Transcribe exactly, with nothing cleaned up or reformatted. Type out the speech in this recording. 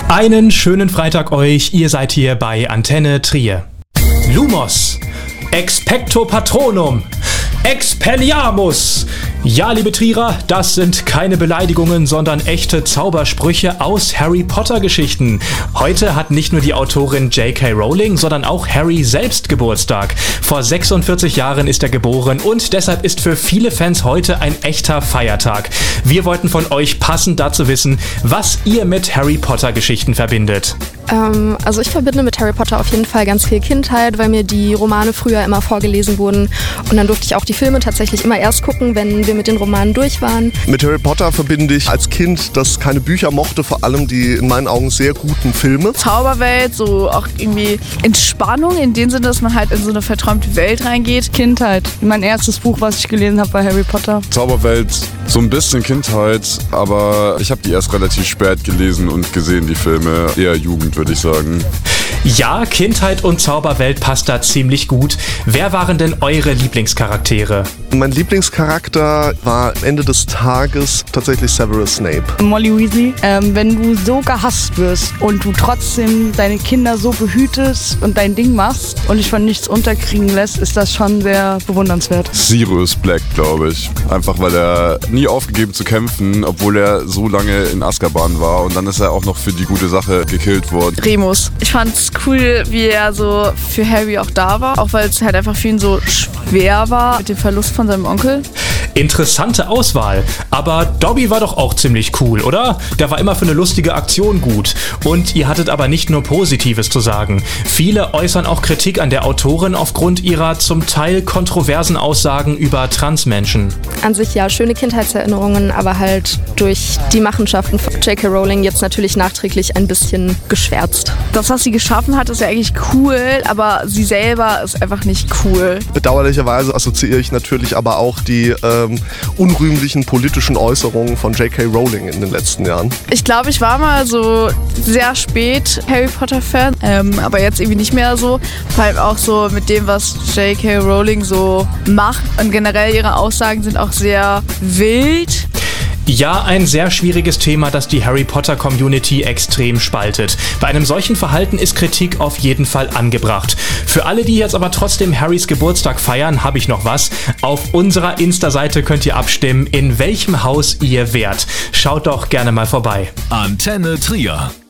Einen schönen Freitag euch, ihr seid hier bei Antenne Trier. Lumos, Expecto Patronum, Expelliarmus. Ja, liebe Trierer, das sind keine Beleidigungen, sondern echte Zaubersprüche aus Harry Potter Geschichten. Heute hat nicht nur die Autorin J K Rowling, sondern auch Harry selbst Geburtstag. Vor sechsundvierzig Jahren ist er geboren und deshalb ist für viele Fans heute ein echter Feiertag. Wir wollten von euch passend dazu wissen, was ihr mit Harry Potter Geschichten verbindet. Ähm, also ich verbinde mit Harry Potter auf jeden Fall ganz viel Kindheit, weil mir die Romane früher immer vorgelesen wurden und dann durfte ich auch die Filme tatsächlich immer erst gucken, wenn wir mit den Romanen durch waren. Mit Harry Potter verbinde ich als Kind, das keine Bücher mochte, vor allem die in meinen Augen sehr guten Filme. Zauberwelt, so auch irgendwie Entspannung in dem Sinne, dass man halt in so eine verträumte Welt reingeht. Kindheit. Mein erstes Buch, was ich gelesen habe, war Harry Potter. Zauberwelt, so ein bisschen Kindheit, aber ich habe die erst relativ spät gelesen und gesehen, die Filme. Eher Jugend, würde ich sagen. Ja, Kindheit und Zauberwelt passt da ziemlich gut. Wer waren denn eure Lieblingscharaktere? Mein Lieblingscharakter war am Ende des Tages tatsächlich Severus Snape. Molly Weasley. Ähm, wenn du so gehasst wirst und du trotzdem deine Kinder so behütest und dein Ding machst und dich von nichts unterkriegen lässt, ist das schon sehr bewundernswert. Sirius Black, glaube ich. Einfach weil er nie aufgegeben zu kämpfen, obwohl er so lange in Azkaban war. Und dann ist er auch noch für die gute Sache gekillt worden. Remus. Ich fand's cool, wie er so für Harry auch da war, auch weil es halt einfach für ihn so schwer war mit dem Verlust von seinem Onkel. Interessante Auswahl, aber Dobby war doch auch ziemlich cool, oder? Der war immer für eine lustige Aktion gut. Und ihr hattet aber nicht nur Positives zu sagen. Viele äußern auch Kritik an der Autorin aufgrund ihrer zum Teil kontroversen Aussagen über Transmenschen. An sich ja, schöne Kindheitserinnerungen, aber halt durch die Machenschaften von J K Rowling jetzt natürlich nachträglich ein bisschen geschwärzt. Das, was sie geschaffen hat, ist ja eigentlich cool, aber sie selber ist einfach nicht cool. Bedauerlicherweise assoziiere ich natürlich aber auch die ähm, unrühmlichen politischen Äußerungen von J K Rowling in den letzten Jahren. Ich glaube, ich war mal so sehr spät Harry Potter Fan, ähm, aber jetzt irgendwie nicht mehr so. Vor allem auch so mit dem, was J K Rowling so macht und generell ihre Aussagen sind auch sehr wild. Ja, ein sehr schwieriges Thema, das die Harry Potter Community extrem spaltet. Bei einem solchen Verhalten ist Kritik auf jeden Fall angebracht. Für alle, die jetzt aber trotzdem Harrys Geburtstag feiern, habe ich noch was. Auf unserer Insta-Seite könnt ihr abstimmen, in welchem Haus ihr wärt. Schaut doch gerne mal vorbei. Antenne Trier.